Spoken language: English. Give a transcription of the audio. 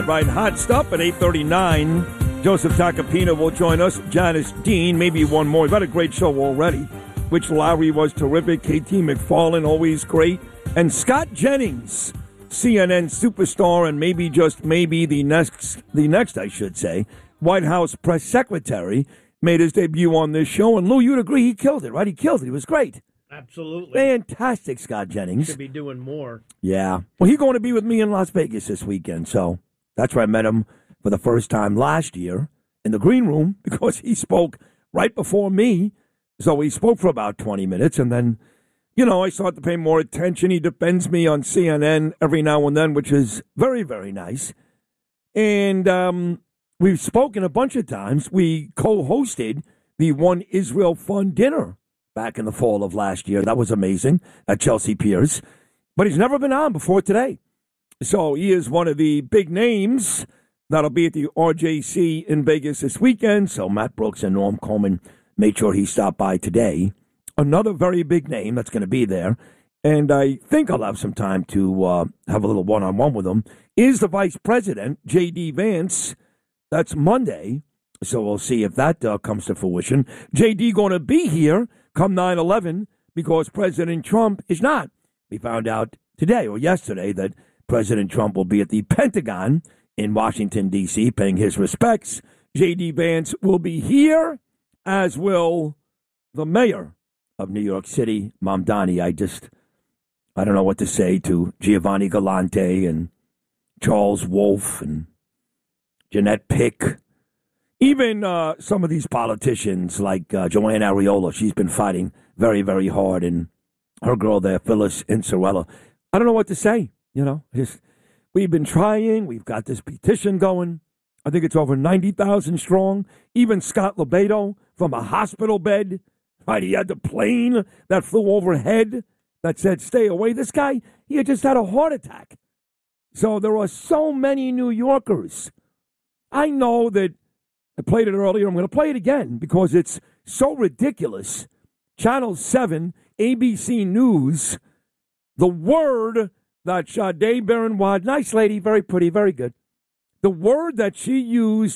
Right, hot stuff at 8:39. Joseph Tacopina will join us. Janice Dean, maybe one more. We've had a great show already. Which Larry was terrific. KT McFarland, always great. And Scott Jennings, CNN superstar, and maybe just maybe the next, I should say, White House press secretary, made his debut on this show. And Lou, you'd agree he killed it, right? He killed it. He was great. Absolutely. Fantastic, Scott Jennings. Should be doing more. Yeah. Well, he's going to be with me in Las Vegas this weekend, so that's where I met him for the first time last year in the green room because he spoke right before me. So he spoke for about 20 minutes, and then, I start to pay more attention. He defends me on CNN every now and then, which is very, very nice. And we've spoken a bunch of times. We co-hosted the One Israel Fund dinner back in the fall of last year. That was amazing at Chelsea Piers. But he's never been on before today. So he is one of the big names that'll be at the RJC in Vegas this weekend. So Matt Brooks and Norm Coleman made sure he stopped by today. Another very big name that's going to be there, and I think I'll have some time to have a little one-on-one with him, is the Vice President, J.D. Vance. That's Monday, so we'll see if that comes to fruition. J.D. going to be here come 9/11 because President Trump is not. We found out today or yesterday that President Trump will be at the Pentagon in Washington, D.C., paying his respects. J.D. Vance will be here, as will the mayor of New York City, Mamdani. I don't know what to say to Giovanni Galante and Charles Wolf and Jeanette Pick. Even some of these politicians like Joanne Ariola, she's been fighting very, very hard, and her girl there, Phyllis Insurella. I don't know what to say, we've been trying. We've got this petition going. I think it's over 90,000 strong. Even Scott Lebedo from a hospital bed, right? He had the plane that flew overhead that said, stay away. This guy, he had just had a heart attack. So there are so many New Yorkers. I know that I played it earlier. I'm going to play it again because it's so ridiculous. Channel 7, ABC News, the word that Sade Baron Wad, nice lady, very pretty, very good. The word that she used